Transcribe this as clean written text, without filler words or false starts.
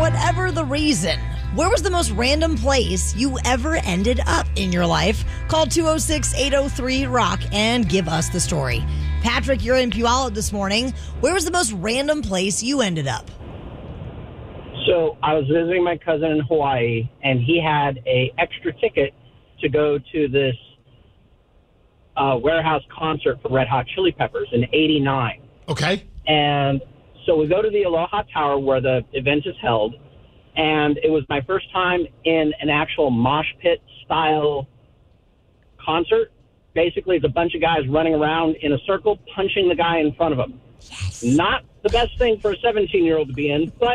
whatever the reason, where was the most random place you ever ended up in your life? Call 206-803-ROCK and give us the story. Patrick, you're in Puyallup this morning. Where was the most random place you ended up? So I was visiting my cousin in Hawaii, and he had a extra ticket to go to this warehouse concert for Red Hot Chili Peppers in '89. Okay. And so we go to the Aloha Tower where the event is held, and it was my first time in an actual mosh pit style concert. Basically, it's a bunch of guys running around in a circle, punching the guy in front of them. Yes. Not the best thing for a 17-year-old to be in, but